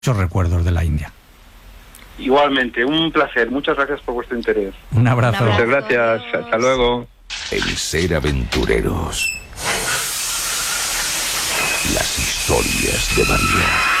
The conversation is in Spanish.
muchos recuerdos de la India. Igualmente, un placer. Muchas gracias por vuestro interés. Un abrazo. Muchas gracias. Adiós. Hasta luego. El ser aventureros. Las historias de María.